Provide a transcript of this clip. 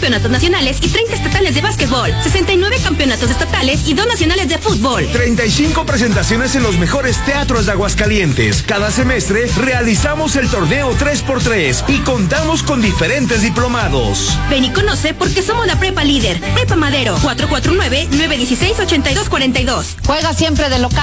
campeonatos nacionales y 30 estatales de básquetbol, 69 campeonatos estatales y 2 nacionales de fútbol. 35 presentaciones en los mejores teatros de Aguascalientes. Cada semestre realizamos el torneo 3x3 y contamos con diferentes diplomados. Ven y conoce porque somos la prepa líder. Prepa Madero, 449-916-8242. Juega siempre de local.